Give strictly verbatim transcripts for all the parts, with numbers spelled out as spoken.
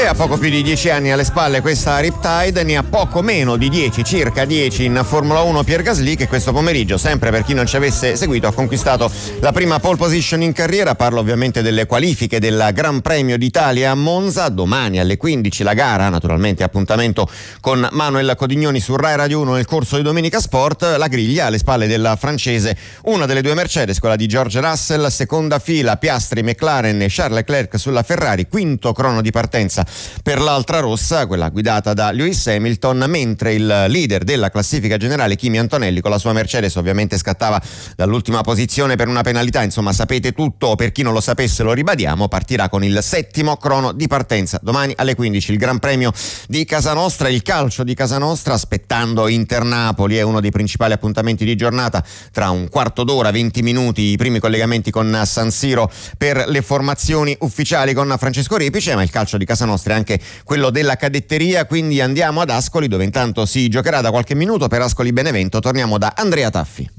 ha poco più di dieci anni alle spalle questa Riptide, ne ha poco meno di dieci, circa dieci in Formula uno Pierre Gasly, che questo pomeriggio, sempre per chi non ci avesse seguito, ha conquistato la prima pole position in carriera. Parlo ovviamente delle qualifiche del Gran Premio d'Italia a Monza. Domani alle quindici la gara, naturalmente appuntamento con Manuel Codignoni su Rai Radio uno nel corso di Domenica Sport. La griglia alle spalle della francese, una delle due Mercedes, quella di George Russell, seconda fila Piastri, McLaren e Charles Leclerc sulla Ferrari, quinto crono di partenza per l'altra rossa, quella guidata da Lewis Hamilton, mentre il leader della classifica generale Kimi Antonelli con la sua Mercedes ovviamente scattava dall'ultima posizione per una penalità. Insomma, sapete tutto, per chi non lo sapesse lo ribadiamo, partirà con il settimo crono di partenza. Domani alle quindici il Gran Premio di casa nostra, il calcio di casa nostra, aspettando Inter-Napoli, è uno dei principali appuntamenti di giornata. Tra un quarto d'ora, venti minuti, i primi collegamenti con San Siro per le formazioni ufficiali con Francesco Repice, ma il calcio di casa nostra è anche quello della cadetteria, quindi andiamo ad Ascoli, dove intanto si giocherà da qualche minuto per Ascoli Benevento. Torniamo da Andrea Taffi.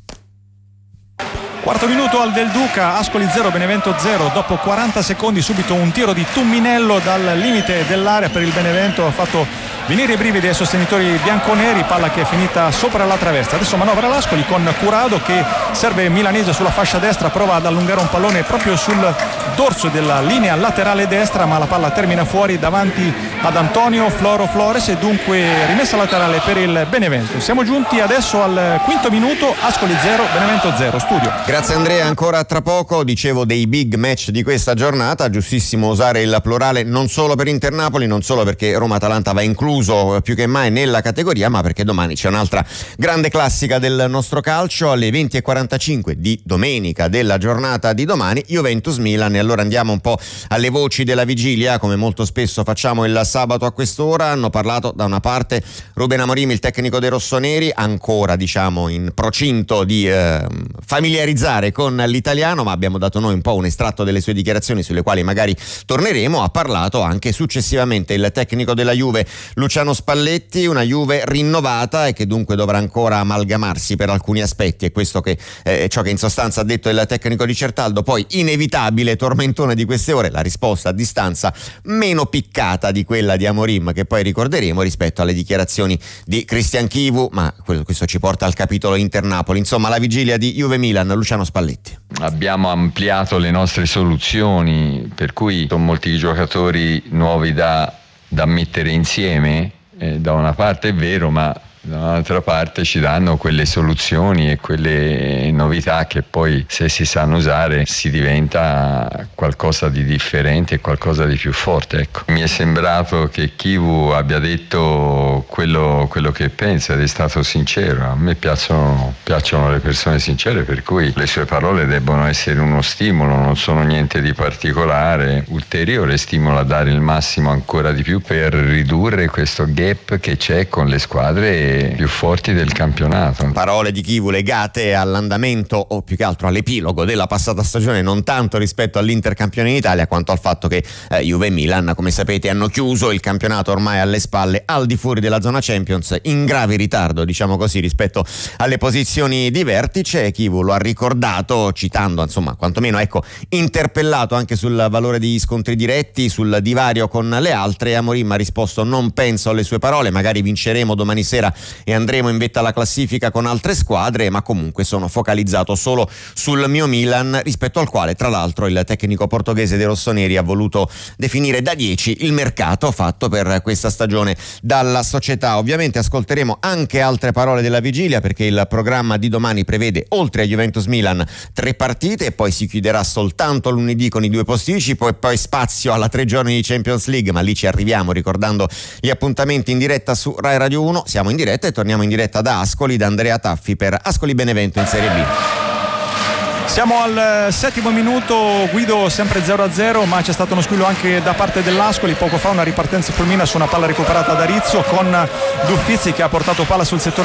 Quarto minuto al Del Duca, Ascoli zero, Benevento zero. Dopo quaranta secondi subito un tiro di Tumminello dal limite dell'area per il Benevento, ha fatto venire i brividi ai sostenitori bianconeri, palla che è finita sopra la traversa. Adesso manovra l'Ascoli con Curado che serve milanese sulla fascia destra, prova ad allungare un pallone proprio sul dorso della linea laterale destra, ma la palla termina fuori davanti ad Antonio Floro Flores e dunque rimessa laterale per il Benevento. Siamo giunti adesso al quinto minuto, Ascoli zero, Benevento zero. Studio. Grazie Andrea, ancora tra poco. Dicevo dei big match di questa giornata, giustissimo usare il plurale non solo per Inter-Napoli, non solo perché Roma-Atalanta va incluso più che mai nella categoria, ma perché domani c'è un'altra grande classica del nostro calcio alle venti e quarantacinque di domenica della giornata di domani, Juventus-Milan. E allora andiamo un po' alle voci della vigilia, come molto spesso facciamo il sabato a quest'ora. Hanno parlato da una parte Ruben Amorim, il tecnico dei rossoneri, ancora diciamo in procinto di eh, familiarizzare con l'italiano, ma abbiamo dato noi un po' un estratto delle sue dichiarazioni sulle quali magari torneremo. Ha parlato anche successivamente il tecnico della Juve Luciano Spalletti, una Juve rinnovata e che dunque dovrà ancora amalgamarsi per alcuni aspetti, è questo che eh, ciò che in sostanza ha detto il tecnico di Certaldo. Poi inevitabile tormentone di queste ore, la risposta a distanza meno piccata di quella di Amorim, che poi ricorderemo rispetto alle dichiarazioni di Christian Chivu, ma questo ci porta al capitolo Inter-Napoli. Insomma, la vigilia di Juve-Milan, Luciano Spalletti. Abbiamo ampliato le nostre soluzioni, per cui sono molti giocatori nuovi da, da mettere insieme. Eh, da una parte è vero, ma dall'altra parte ci danno quelle soluzioni e quelle novità che poi, se si sanno usare, si diventa qualcosa di differente e qualcosa di più forte. Ecco. Mi è sembrato che Chivu abbia detto quello, quello che pensa ed è stato sincero. A me piacciono, piacciono le persone sincere, per cui le sue parole debbono essere uno stimolo, non sono niente di particolare, ulteriore stimolo a dare il massimo ancora di più per ridurre questo gap che c'è con le squadre più forti del campionato. Parole di Chivu legate all'andamento o più che altro all'epilogo della passata stagione, non tanto rispetto all'Intercampione in Italia quanto al fatto che eh, Juve e Milan, come sapete, hanno chiuso il campionato ormai alle spalle, al di fuori della zona Champions, in grave ritardo, diciamo così, rispetto alle posizioni di vertice. Chivu lo ha ricordato citando, insomma, quantomeno ecco, interpellato anche sul valore degli scontri diretti, sul divario con le altre. Amorim ha risposto: non penso alle sue parole, magari vinceremo domani sera e andremo in vetta alla classifica con altre squadre, ma comunque sono focalizzato solo sul mio Milan, rispetto al quale tra l'altro il tecnico portoghese dei rossoneri ha voluto definire da dieci il mercato fatto per questa stagione dalla società. Ovviamente ascolteremo anche altre parole della vigilia, perché il programma di domani prevede, oltre a Juventus-Milan, tre partite e poi si chiuderà soltanto lunedì con i due posticipi e poi spazio alla tre giorni di Champions League, ma lì ci arriviamo ricordando gli appuntamenti in diretta su Rai Radio uno. Siamo in diretta e torniamo in diretta da Ascoli, da Andrea Taffi per Ascoli Benevento in Serie B. Siamo al settimo minuto, Guido sempre zero a zero, ma c'è stato uno squillo anche da parte dell'Ascoli. Poco fa una ripartenza fulmina su una palla recuperata da Rizzo, con Duffizi che ha portato palla sul settore